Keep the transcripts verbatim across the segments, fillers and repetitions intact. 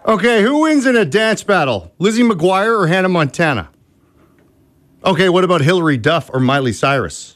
Okay, who wins in a dance battle? Lizzie McGuire or Hannah Montana? Okay, what about Hillary Duff or Miley Cyrus?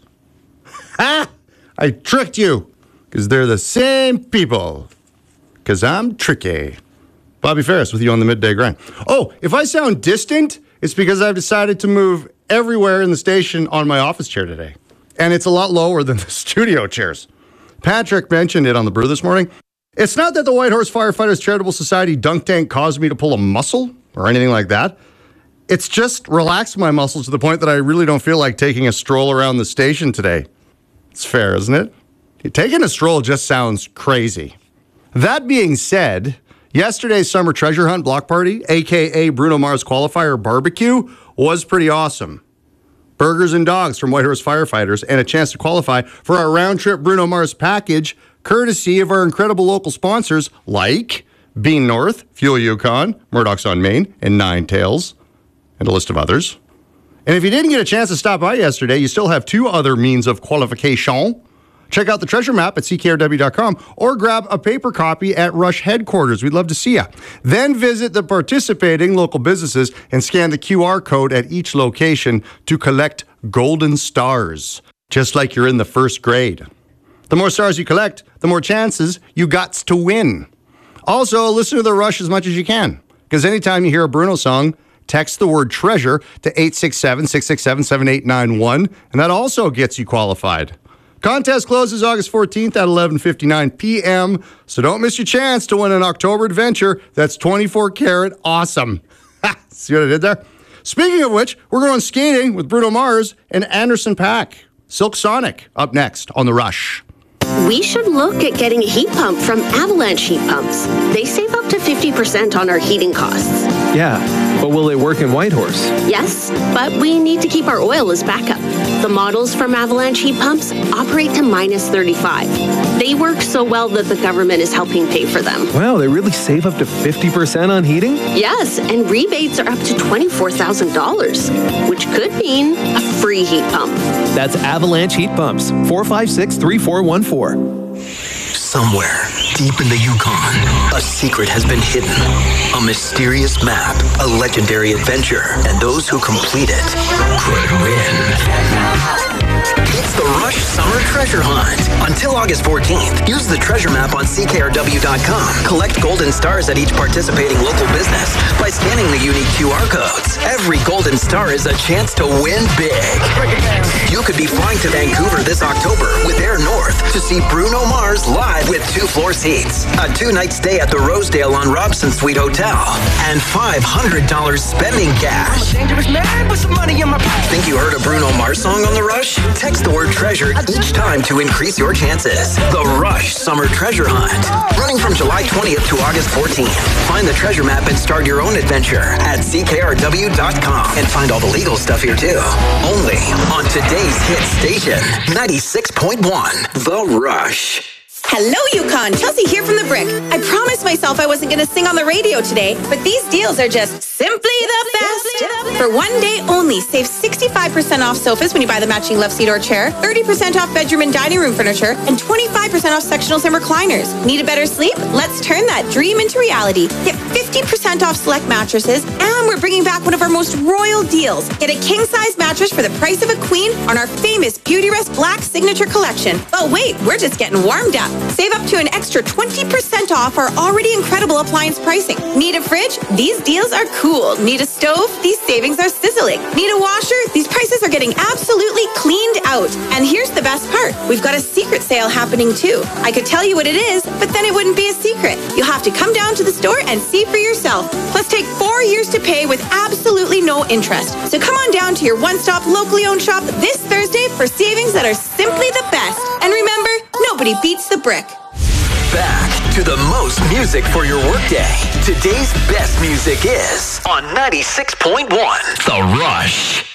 Ha! I tricked you, because they're the same people. Because I'm tricky. Bobby Ferris with you on the Midday Grind. Oh, if I sound distant, it's because I've decided to move everywhere in the station on my office chair today. And it's a lot lower than the studio chairs. Patrick mentioned it on the Brew this morning. It's not that the Whitehorse Firefighters Charitable Society dunk tank caused me to pull a muscle or anything like that. It's just relaxed my muscles to the point that I really don't feel like taking a stroll around the station today. It's fair, isn't it? Taking a stroll just sounds crazy. That being said, yesterday's Summer Treasure Hunt block party, a k a. Bruno Mars Qualifier Barbecue, was pretty awesome. Burgers and dogs from Whitehorse Firefighters and a chance to qualify for our round-trip Bruno Mars package, courtesy of our incredible local sponsors like Bean North, Fuel Yukon, Murdoch's on Main, and Nine Tails, and a list of others. And if you didn't get a chance to stop by yesterday, you still have two other means of qualification. Check out the treasure map at C K R W dot com or grab a paper copy at Rush headquarters. We'd love to see you. Then visit the participating local businesses and scan the Q R code at each location to collect golden stars, just like you're in the first grade. The more stars you collect, the more chances you got to win. Also, listen to the Rush as much as you can, because anytime you hear a Bruno song, text the word treasure to eight six seven, six six seven, seven eight nine one, and that also gets you qualified. Contest closes August fourteenth at eleven fifty-nine p.m., so don't miss your chance to win an October adventure that's twenty-four karat awesome. Ha! See what I did there? Speaking of which, we're going skating with Bruno Mars and Anderson .Paak. Silk Sonic up next on The Rush. We should look at getting a heat pump from Avalanche Heat Pumps. They save up to fifty percent on our heating costs. Yeah, but will they work in Whitehorse? Yes, but we need to keep our oil as backup. The models from Avalanche Heat Pumps operate to minus thirty-five. They work so well that the government is helping pay for them. Wow, they really save up to fifty percent on heating? Yes, and rebates are up to twenty-four thousand dollars, which could mean a free heat pump. That's Avalanche Heat Pumps, four five six, three four one four. Somewhere deep in the Yukon, a secret has been hidden. A mysterious map, a legendary adventure, and those who complete it could win. It's the Rush Summer Treasure Hunt. Until August fourteenth, use the treasure map on C K R W dot com. Collect golden stars at each participating local business by scanning the unique Q R codes. Every golden star is a chance to win big. You could be flying to Vancouver this October with Air North to see Bruno Mars live with two floor seats, a two-night stay at the Rosedale on Robson Suite Hotel, and five hundred dollars spending cash. I'm a dangerous man with some money in my pocket. Think you heard a Bruno Mars song on The Rush? Text the word treasure each time to increase your chances. The Rush Summer Treasure Hunt. Running from July twentieth to August fourteenth. Find the treasure map and start your own adventure at C K R W dot com. And find all the legal stuff here too. Only on today's hit station, ninety-six point one, The Rush. Hello, Yukon. Chelsea here from The Brick. I promised myself I wasn't going to sing on the radio today, but these deals are just simply the best. For one day only, save sixty-five percent off sofas when you buy the matching love seat or chair, thirty percent off bedroom and dining room furniture, and twenty-five percent off sectionals and recliners. Need a better sleep? Let's turn that dream into reality. Get fifty percent off select mattresses, and we're bringing back one of our most royal deals. Get a king-size mattress for the price of a queen on our famous Beautyrest Black Signature Collection. But wait, we're just getting warmed up. Save up to an extra twenty percent off our already incredible appliance pricing. Need a fridge? These deals are cool. Need a stove? These savings are sizzling. Need a washer? These prices are getting absolutely cleaned out. And here's the best part. We've got a secret sale happening too. I could tell you what it is, but then it wouldn't be a secret. You'll have to come down to the store and see for yourself. Plus take four years to pay with absolutely no interest. So come on down to your one-stop locally owned shop this Thursday for savings that are simply the best. And remember, nobody beats The Brick. Back to the most music for your workday. Today's best music is on ninety-six point one, The Rush.